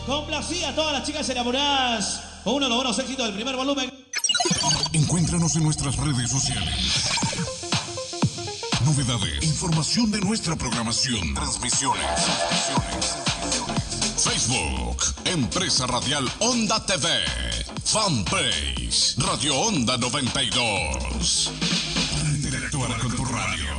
Complacía a todas las chicas enamoradas con uno de los buenos éxitos del primer volumen. Encuéntranos en nuestras redes sociales. Novedades, información de nuestra programación, transmisiones. Facebook, Empresa Radial Onda TV. Fanpage, Radio Onda 92. Interactuar con tu radio.